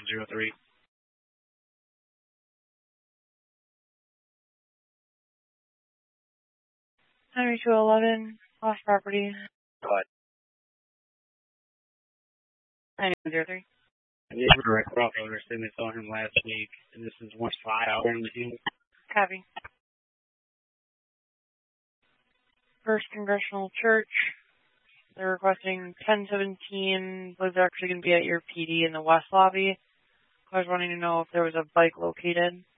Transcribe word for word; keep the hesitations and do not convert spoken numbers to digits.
zero three. Henry two eleven, lost property. Go ahead. nine zero three. This is Rick Crawford. They saw him last week, and this is one five out in the field. Copy. First Congressional Church. They're requesting ten seventeen was actually going to be at your P D in the West Lobby. I was wanting to know if there was a bike located.